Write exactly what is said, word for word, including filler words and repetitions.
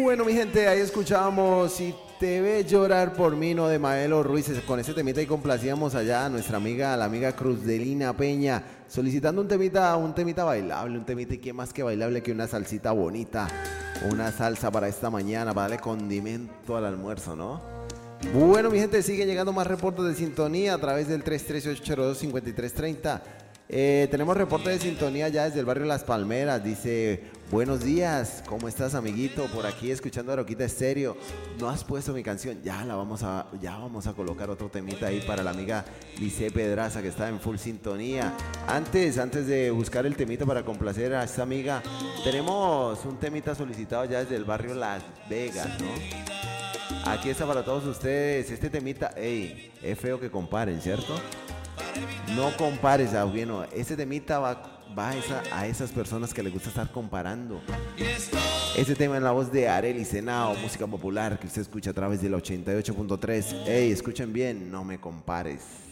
Bueno, mi gente, ahí escuchábamos Si te ve llorar por mí, no, de Maelo Ruiz. Con ese temita y complacíamos allá a nuestra amiga, la amiga Cruzdelina Peña, solicitando un temita, un temita bailable, un temita y qué más que bailable que una salsita bonita, una salsa para esta mañana, para darle condimento al almuerzo, ¿no? Bueno, mi gente, sigue llegando más reportes de sintonía a través del tres tres ocho cero dos cinco tres tres cero. Eh, tenemos reporte de sintonía ya desde el barrio Las Palmeras. Dice, buenos días, ¿cómo estás, amiguito? Por aquí escuchando Aroquita Estéreo. No has puesto mi canción, ya la vamos a, ya vamos a colocar otro temita ahí para la amiga Lice Pedraza, que está en full sintonía. Antes, antes de buscar el temita para complacer a esta amiga, tenemos un temita solicitado ya desde el barrio Las Vegas, ¿no? Aquí está para todos ustedes este temita. Ey, es feo que comparen, ¿cierto? No compares, Auguino. Este temita va, va a, esa, a esas personas que les gusta estar comparando. Este tema en la voz de Arely Senao, música popular que usted escucha a través del ochenta y ocho punto tres. Ey, escuchen bien, no me compares.